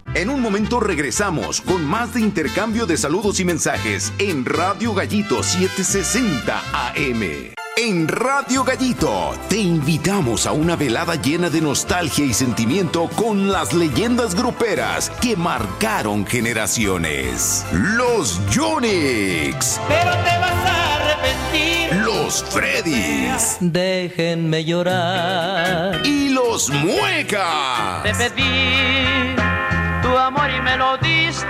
En un momento regresamos con más de intercambio de saludos y mensajes en Radio Gallito 760 AM. En Radio Gallito te invitamos a una velada llena de nostalgia y sentimiento con las leyendas gruperas que marcaron generaciones. Los Yonix. Pero te vas a arrepentir. Los Freddys. Déjenme llorar. Y los Muecas. Te pedí tu amor y me lo diste.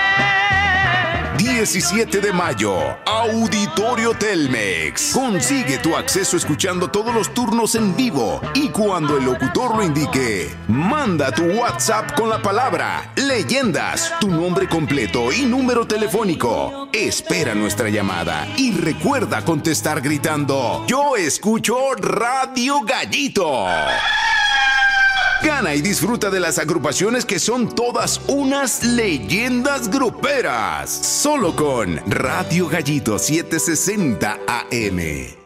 17 de mayo, Auditorio Telmex. Consigue tu acceso escuchando todos los turnos en vivo y cuando el locutor lo indique, manda tu WhatsApp con la palabra Leyendas, tu nombre completo y número telefónico. Espera nuestra llamada y recuerda contestar gritando: yo escucho Radio Gallito. Gana y disfruta de las agrupaciones que son todas unas leyendas gruperas. Solo con Radio Gallito 760 AM.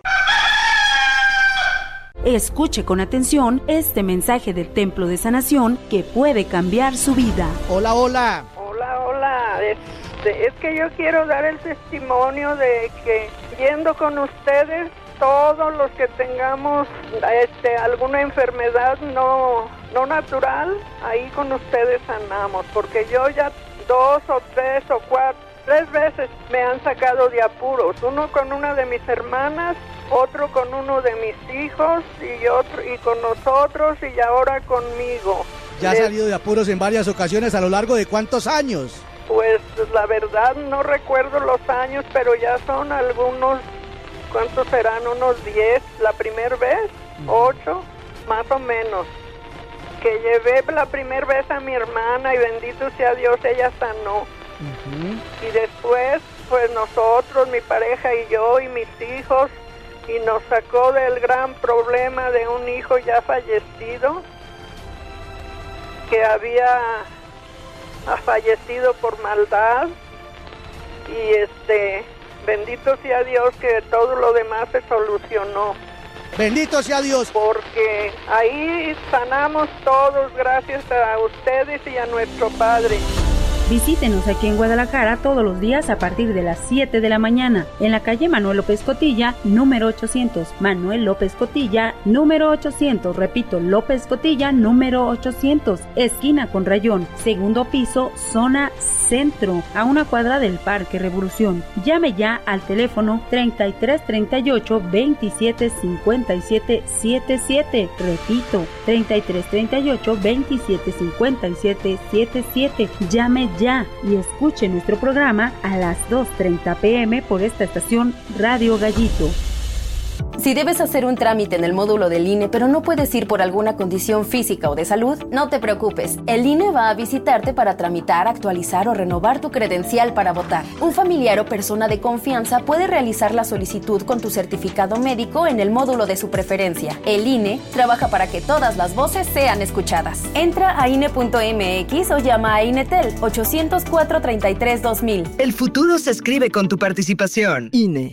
Escuche con atención este mensaje del Templo de Sanación que puede cambiar su vida. Hola, hola. Hola. Es que yo quiero dar el testimonio de que yendo con ustedes, todos los que tengamos alguna enfermedad no natural, ahí con ustedes sanamos, porque yo ya 2 o 3 o 3 veces me han sacado de apuros, uno con una de mis hermanas, otro con uno de mis hijos y con nosotros y ahora conmigo. ¿Ya ha salido de apuros en varias ocasiones a lo largo de cuántos años? Pues la verdad no recuerdo los años, pero ya son algunos. ¿Cuántos serán? Unos 10 la primera vez, 8, más o menos. Que llevé la primera vez a mi hermana y bendito sea Dios, ella sanó. Uh-huh. Y después, pues nosotros, mi pareja y yo y mis hijos, y nos sacó del gran problema de un hijo ya fallecido, que había fallecido por maldad, y bendito sea Dios que todo lo demás se solucionó. Bendito sea Dios. Porque ahí sanamos todos gracias a ustedes y a nuestro Padre. Visítenos aquí en Guadalajara todos los días a partir de las 7 de la mañana, en la calle Manuel López Cotilla, número 800. Manuel López Cotilla, número 800. Repito, López Cotilla, número 800. Esquina con Rayón, segundo piso, zona centro, a una cuadra del Parque Revolución. Llame ya al teléfono 3338 27 57 77. Repito, 3338 27 57 77. Llame ya y escuche nuestro programa a las 2:30 p.m. por esta estación Radio Gallito. Si debes hacer un trámite en el módulo del INE, pero no puedes ir por alguna condición física o de salud, no te preocupes. El INE va a visitarte para tramitar, actualizar o renovar tu credencial para votar. Un familiar o persona de confianza puede realizar la solicitud con tu certificado médico en el módulo de su preferencia. El INE trabaja para que todas las voces sean escuchadas. Entra a INE.mx o llama a INETEL 800-433-2000. El futuro se escribe con tu participación. INE.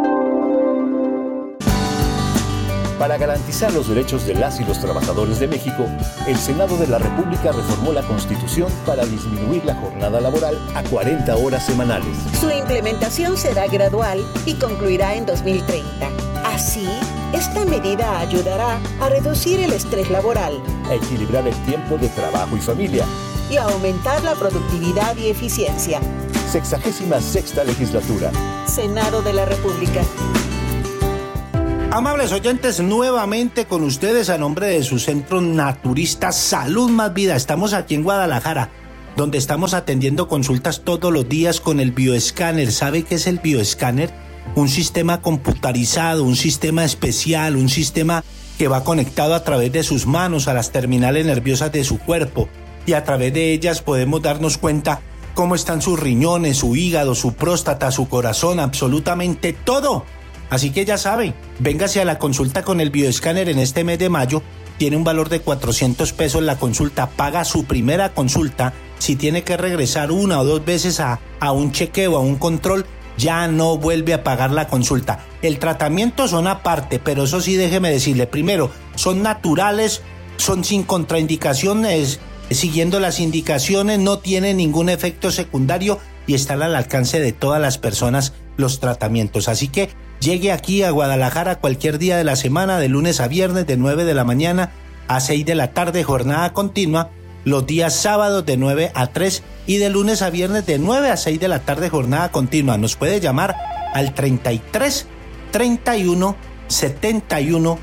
Para garantizar los derechos de las y los trabajadores de México, el Senado de la República reformó la Constitución para disminuir la jornada laboral a 40 horas semanales. Su implementación será gradual y concluirá en 2030. Así, esta medida ayudará a reducir el estrés laboral, a equilibrar el tiempo de trabajo y familia y a aumentar la productividad y eficiencia. 66ª legislatura. Senado de la República. Amables oyentes, nuevamente con ustedes a nombre de su centro naturista Salud Más Vida. Estamos aquí en Guadalajara, donde estamos atendiendo consultas todos los días con el bioescáner. ¿Sabe qué es el bioescáner? Un sistema computarizado, un sistema especial, un sistema que va conectado a través de sus manos a las terminales nerviosas de su cuerpo, y a través de ellas podemos darnos cuenta cómo están sus riñones, su hígado, su próstata, su corazón, absolutamente todo. Así que ya sabe, véngase a la consulta con el bioescáner en este mes de mayo. Tiene un valor de 400 pesos la consulta. Paga su primera consulta. Si tiene que regresar 1 o 2 veces a un chequeo, a un control, ya no vuelve a pagar la consulta. El tratamiento son aparte, pero eso sí, déjeme decirle, primero, son naturales, son sin contraindicaciones, siguiendo las indicaciones, no tiene ningún efecto secundario y están al alcance de todas las personas los tratamientos. Así que llegue aquí a Guadalajara cualquier día de la semana, de lunes a viernes, de 9 de la mañana a 6 de la tarde, jornada continua, los días sábados de 9 a 3 y de lunes a viernes de 9 a 6 de la tarde, jornada continua. Nos puede llamar al 33 31 71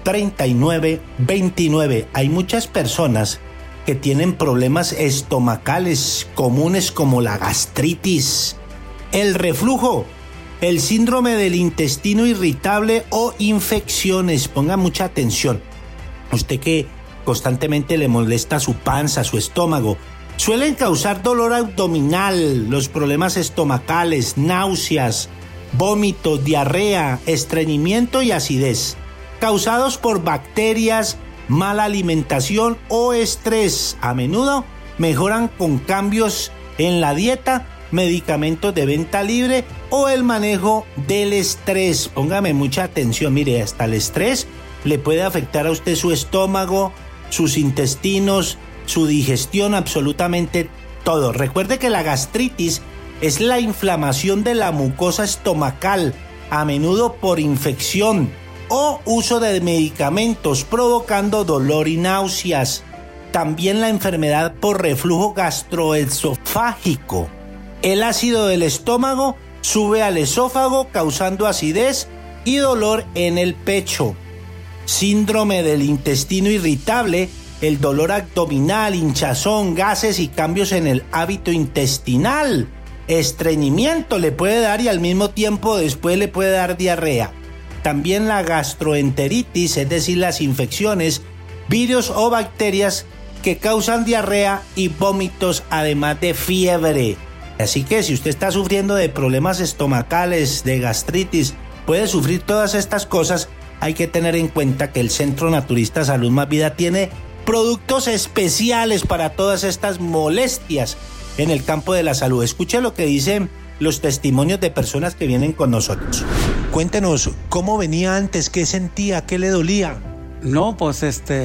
39 29. Hay muchas personas que tienen problemas estomacales comunes como la gastritis, el reflujo, el síndrome del intestino irritable o infecciones. Ponga mucha atención. Usted que constantemente le molesta su panza, su estómago, suelen causar dolor abdominal, los problemas estomacales, náuseas, vómitos, diarrea, estreñimiento y acidez, causados por bacterias, mala alimentación o estrés. A menudo mejoran con cambios en la dieta, medicamentos de venta libre o el manejo del estrés. Póngame mucha atención, mire, hasta el estrés le puede afectar a usted su estómago, sus intestinos, su digestión, absolutamente todo. Recuerde que la gastritis es la inflamación de la mucosa estomacal, a menudo por infección o uso de medicamentos provocando dolor y náuseas. También la enfermedad por reflujo gastroesofágico. El ácido del estómago sube al esófago causando acidez y dolor en el pecho. Síndrome del intestino irritable, el dolor abdominal, hinchazón, gases y cambios en el hábito intestinal. Estreñimiento le puede dar y al mismo tiempo después le puede dar diarrea. También la gastroenteritis, es decir, las infecciones, virus o bacterias que causan diarrea y vómitos, además de fiebre. Así que si usted está sufriendo de problemas estomacales, de gastritis, puede sufrir todas estas cosas, hay que tener en cuenta que el Centro Naturista Salud Más Vida tiene productos especiales para todas estas molestias en el campo de la salud. Escuche lo que dicen los testimonios de personas que vienen con nosotros. Cuéntenos, ¿cómo venía antes? ¿Qué sentía? ¿Qué le dolía? No, pues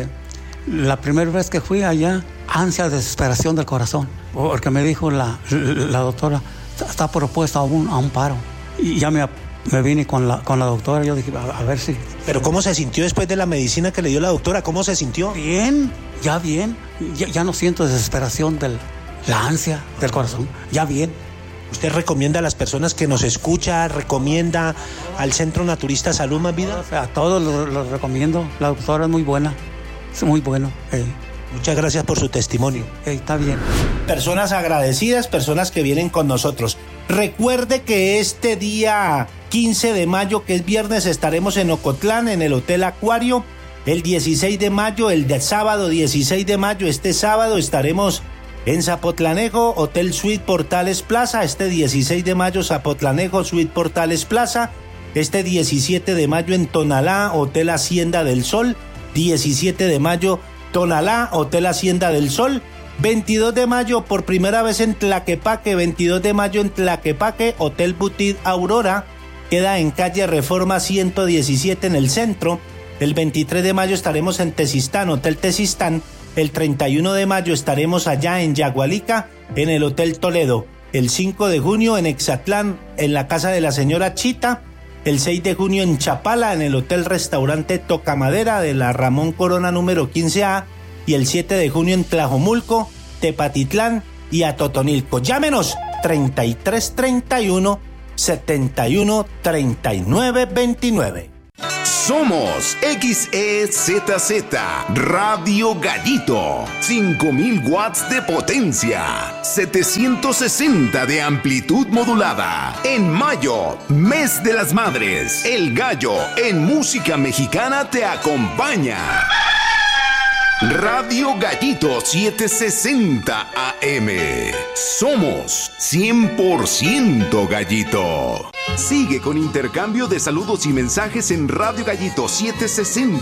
la primera vez que fui allá, ansia, desesperación del corazón, porque me dijo la doctora, está propuesta a un paro. Y ya me vine con la doctora, yo dije, a ver si... ¿Pero cómo se sintió después de la medicina que le dio la doctora? ¿Cómo se sintió? Bien, ya no siento desesperación de la ansia del corazón, ya bien. ¿Usted recomienda a las personas que nos escuchan, recomienda al Centro Naturista Salud Más Vida? O sea, a todos los recomiendo, la doctora es muy buena, es muy bueno. Muchas gracias por su testimonio. Está bien. Personas agradecidas, personas que vienen con nosotros. Recuerde que este día 15 de mayo, que es viernes, estaremos en Ocotlán, en el Hotel Acuario. El 16 de mayo, sábado 16 de mayo, este sábado estaremos en Zapotlanejo, Hotel Suite Portales Plaza. Este 16 de mayo, Zapotlanejo, Suite Portales Plaza. Este 17 de mayo en Tonalá, Hotel Hacienda del Sol. 17 de mayo, Tonalá, Hotel Hacienda del Sol. 22 de mayo, por primera vez en Tlaquepaque. 22 de mayo en Tlaquepaque, Hotel Boutique Aurora. Queda en calle Reforma 117 en el centro. El 23 de mayo estaremos en Tezistán, Hotel Tezistán. El 31 de mayo estaremos allá en Yagualica, en el Hotel Toledo. El 5 de junio en Exatlán, en la casa de la señora Chita. El 6 de junio en Chapala, en el Hotel Restaurante Tocamadera de la Ramón Corona número 15A. Y el 7 de junio en Tlajomulco, Tepatitlán y Atotonilco. Llámenos 3331 71 39 29. Somos XEZZ Radio Gallito, 5000 watts de potencia, 760 de amplitud modulada. En mayo, mes de las madres, El Gallo en música mexicana te acompaña. Radio Gallito 760 AM. Somos 100% Gallito. Sigue con intercambio de saludos y mensajes en Radio Gallito 760